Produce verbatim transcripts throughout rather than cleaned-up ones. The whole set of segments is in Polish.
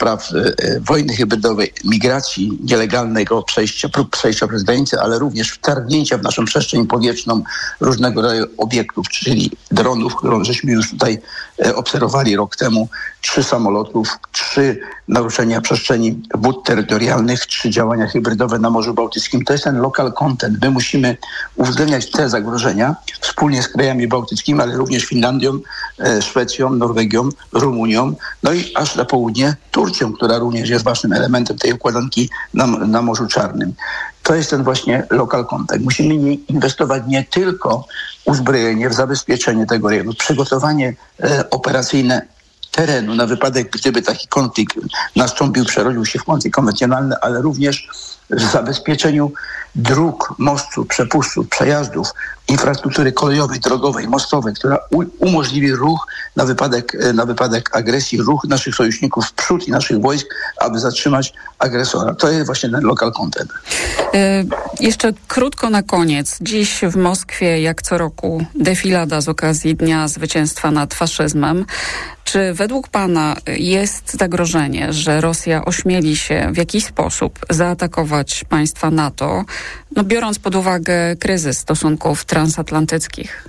spraw e, wojny hybrydowej, migracji, nielegalnego przejścia, prób przejścia przez granicę, ale również wtargnięcia w naszą przestrzeń powietrzną różnego rodzaju obiektów, czyli dronów, którą żeśmy już tutaj e, obserwowali rok temu, trzy samolotów, trzy naruszenia przestrzeni wód terytorialnych, trzy działania hybrydowe na Morzu Bałtyckim. To jest ten local content. My musimy uwzględniać te zagrożenia wspólnie z krajami bałtyckimi, ale również Finlandią, e, Szwecją, Norwegią, Rumunią, no i aż na południe Turcją, która również jest ważnym elementem tej układanki na, na Morzu Czarnym. To jest ten właśnie local content. Musimy nie inwestować nie tylko w uzbrojenie, w zabezpieczenie tego rejonu, w przygotowanie e, operacyjne terenu na wypadek, gdyby taki konflikt nastąpił, przerodził się w konflikt konwencjonalny, ale również w zabezpieczeniu dróg, mostów, przepustów, przejazdów, infrastruktury kolejowej, drogowej, mostowej, która u- umożliwi ruch na wypadek, na wypadek agresji, ruch naszych sojuszników w przód i naszych wojsk, aby zatrzymać agresora. To jest właśnie ten local content. Yy, jeszcze krótko na koniec. Dziś w Moskwie, jak co roku, defilada z okazji Dnia Zwycięstwa nad faszyzmem. Czy według pana jest zagrożenie, że Rosja ośmieli się w jakiś sposób zaatakować państwa NATO, no biorąc pod uwagę kryzys stosunków transatlantyckich?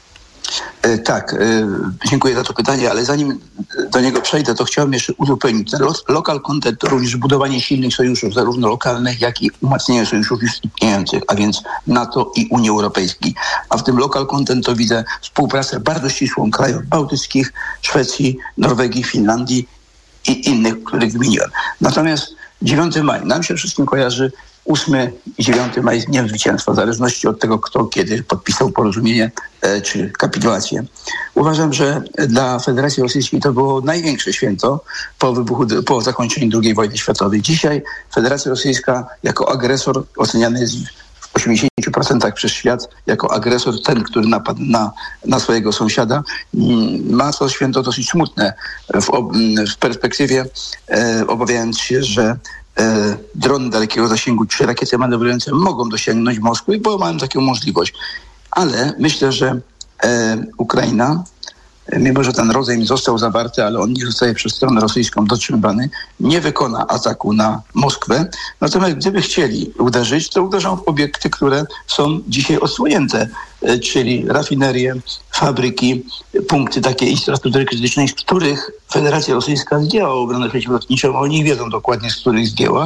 E, tak, e, dziękuję za to pytanie, ale zanim do niego przejdę, to chciałbym jeszcze uzupełnić. Ten local content to również budowanie silnych sojuszów, zarówno lokalnych, jak i umacnianie sojuszów już istniejących, a więc NATO i Unii Europejskiej. A w tym local content to widzę współpracę bardzo ścisłą krajów bałtyckich, Szwecji, Norwegii, Finlandii i innych, których wymieniłem. Natomiast dziewiątego maja nam się wszystkim kojarzy ósmego i dziewiątego maja z Dniem Zwycięstwa, w zależności od tego, kto kiedy podpisał porozumienie e, czy kapitulację. Uważam, że dla Federacji Rosyjskiej to było największe święto po wybuchu, po zakończeniu drugiej wojny światowej. Dzisiaj Federacja Rosyjska jako agresor oceniany jest w osiemdziesięciu procentach przez świat jako agresor, ten, który napadł na, na swojego sąsiada. Ma to święto dosyć smutne w, w perspektywie, e, obawiając się, że E, drony dalekiego zasięgu czy rakiety manewrujące mogą dosięgnąć Moskwy, bo mają taką możliwość. Ale myślę, że e, Ukraina, e, mimo że ten rozejm został zawarty, ale on nie zostaje przez stronę rosyjską dotrzymywany, nie wykona ataku na Moskwę. Natomiast gdyby chcieli uderzyć, to uderzą w obiekty, które są dzisiaj odsłonięte, e, czyli rafinerie, fabryki, punkty takiej infrastruktury krytycznej, z których Federacja Rosyjska zdjęła obronę przeciwlotniczą. Oni wiedzą dokładnie, z których zdjęła,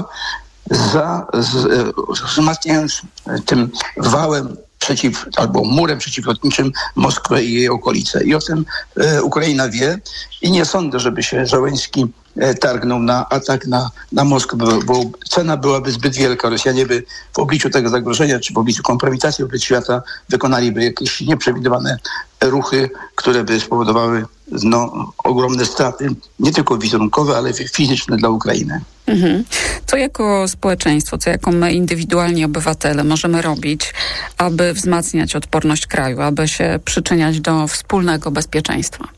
za, z, wzmacniając tym wałem przeciw, albo murem przeciwlotniczym Moskwę i jej okolice. I o tym e, Ukraina wie i nie sądzę, żeby się Żołęski e, targnął na atak na, na Moskwę, bo, bo cena byłaby zbyt wielka. Rosjanie by w obliczu tego zagrożenia, czy w obliczu kompromitacji wobec świata wykonaliby jakieś nieprzewidywane ruchy, które by spowodowały no, ogromne straty, nie tylko wizerunkowe, ale fizyczne dla Ukrainy. Mhm. Co jako społeczeństwo, co jako my indywidualni obywatele możemy robić, aby wzmacniać odporność kraju, aby się przyczyniać do wspólnego bezpieczeństwa?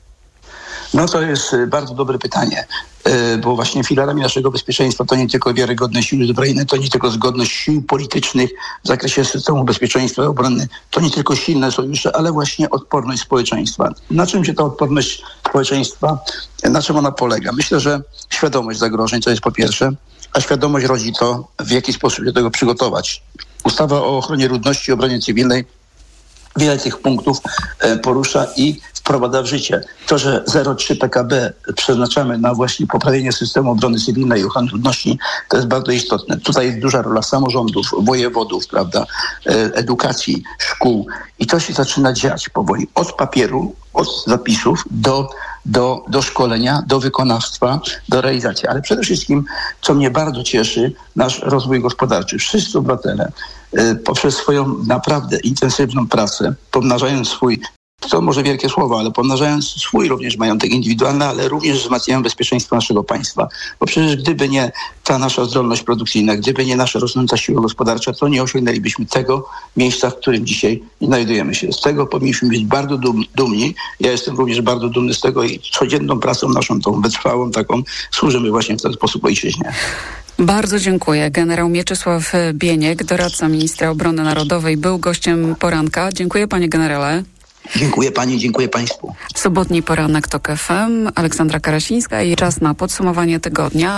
No to jest bardzo dobre pytanie, bo właśnie filarami naszego bezpieczeństwa to nie tylko wiarygodne siły zbrojne, to nie tylko zgodność sił politycznych w zakresie systemu bezpieczeństwa i obrony, to nie tylko silne sojusze, ale właśnie odporność społeczeństwa. Na czym się ta odporność społeczeństwa, na czym ona polega? Myślę, że świadomość zagrożeń, to jest po pierwsze, a świadomość rodzi to, w jaki sposób się do tego przygotować. Ustawa o ochronie ludności i obronie cywilnej wiele tych punktów porusza i wprowadza w życie. To, że zero przecinek trzy P K B przeznaczamy na właśnie poprawienie systemu obrony cywilnej i ochrony ludności, to jest bardzo istotne. Tutaj jest duża rola samorządów, wojewodów, prawda, edukacji, szkół i to się zaczyna dziać powoli. Od papieru, od zapisów do, do, do szkolenia, do wykonawstwa, do realizacji. Ale przede wszystkim, co mnie bardzo cieszy, nasz rozwój gospodarczy. Wszyscy obywatele poprzez swoją naprawdę intensywną pracę, pomnażając swój, to może wielkie słowa, ale pomnażając swój również majątek indywidualny, ale również wzmacniają bezpieczeństwo naszego państwa. Bo przecież gdyby nie ta nasza zdolność produkcyjna, gdyby nie nasza rosnąca siła gospodarcza, to nie osiągnęlibyśmy tego miejsca, w którym dzisiaj znajdujemy się. Z tego powinniśmy być bardzo dum, dumni. Ja jestem również bardzo dumny z tego i codzienną pracą naszą, tą wytrwałą taką, służymy właśnie w ten sposób ojczyźnie. Bardzo dziękuję. Generał Mieczysław Bieniek, doradca ministra obrony narodowej, był gościem poranka. Dziękuję, panie generale. Dziękuję pani, dziękuję państwu. Sobotni poranek TOK F M, Aleksandra Karasińska i czas na podsumowanie tygodnia.